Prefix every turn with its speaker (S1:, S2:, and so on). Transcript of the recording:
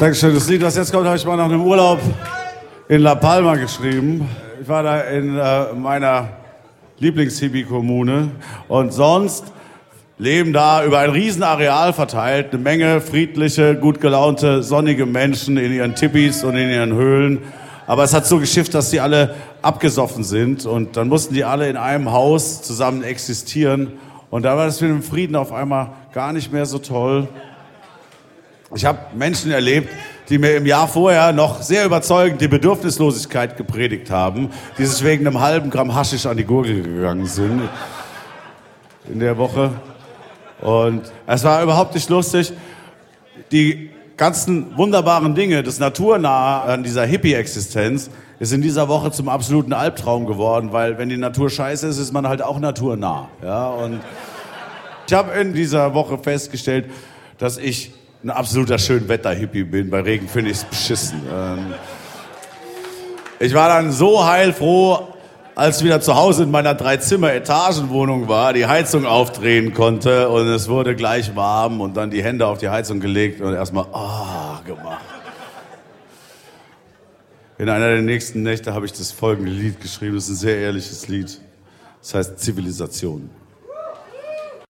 S1: Dankeschön. Das Lied, was jetzt kommt, habe ich mal nach einem Urlaub in La Palma geschrieben. Ich war da in meiner Lieblings-Hippie-Kommune und sonst leben da über ein Riesenareal verteilt eine Menge friedliche, gut gelaunte, sonnige Menschen in ihren Tippis und in ihren Höhlen. Aber es hat so geschifft, dass die alle abgesoffen sind und dann mussten die alle in einem Haus zusammen existieren. Und da war das mit dem Frieden auf einmal gar nicht mehr so toll. Ich habe Menschen erlebt, die mir im Jahr vorher noch sehr überzeugend die Bedürfnislosigkeit gepredigt haben, die sich wegen einem halben Gramm Haschisch an die Gurgel gegangen sind in der Woche. Und es war überhaupt nicht lustig. Die ganzen wunderbaren Dinge, das Naturnahe an dieser Hippie-Existenz, ist in dieser Woche zum absoluten Albtraum geworden, weil wenn die Natur scheiße ist, ist man halt auch naturnah. Ja? Und ich habe in dieser Woche festgestellt, dass ich ein absoluter Schönwetter-Hippie bin. Bei Regen finde ich es beschissen. Ich war dann so heilfroh, als ich wieder zu Hause in meiner 3-Zimmer-Etagenwohnung war, die Heizung aufdrehen konnte und es wurde gleich warm und dann die Hände auf die Heizung gelegt und erstmal gemacht. In einer der nächsten Nächte habe ich das folgende Lied geschrieben. Das ist ein sehr ehrliches Lied. Das heißt Zivilisation.